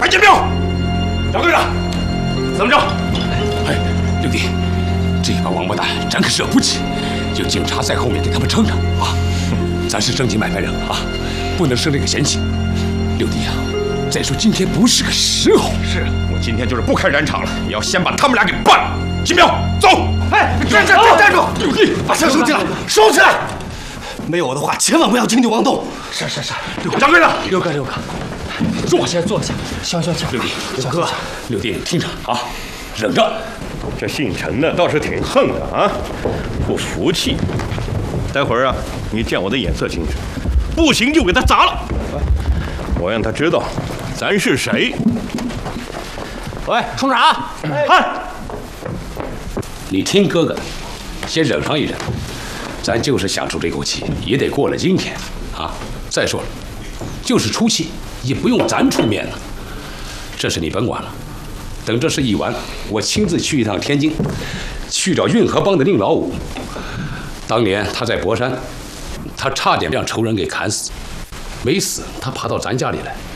见标！张队长，怎么着？ 哎，六弟，这帮王八蛋咱可惹不起，有警察在后面给他们撑着啊！咱是正经买卖人啊，不能生这个嫌气。六弟啊，再说今天不是个时候。 是我今天就是不开燃场了，也要先把他们俩给办了。金彪，走！ 哎，站住！ 六弟， 把枪收起来，收起来！没有我的话，千万不要轻举妄动。 是。 张队长， 六哥，坐下。行。 六弟，小哥，六弟，听着啊，忍着。 这姓陈的倒是挺横的啊，不服气。待会儿啊，你见我的眼色行事，不行就给他砸了。我让他知道咱是谁。 喂，冲啥？ 看， 你听哥哥的，先忍上一忍。咱就是想出这口气，也得过了今天啊。再说了，就是出气，也不用咱出面了。这事你甭管了，等这事一完，我亲自去一趟天津，去找运河帮的宁老五。当年他在博山，他差点让仇人给砍死，没死，他爬到咱家里来，